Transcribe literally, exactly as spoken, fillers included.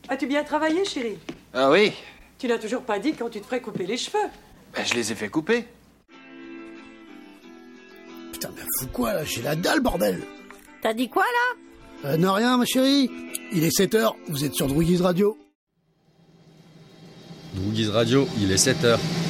As-tu bien travaillé, chérie? Ah oui. Tu n'as toujours pas dit quand tu te ferais couper les cheveux. Ben, je les ai fait couper. Putain, mais fou quoi, là? J'ai la dalle, bordel. T'as dit quoi, là? Euh, non, rien, ma chérie. Il est sept heures, vous êtes sur Droogies Radio. Droogies Radio, il est sept heures.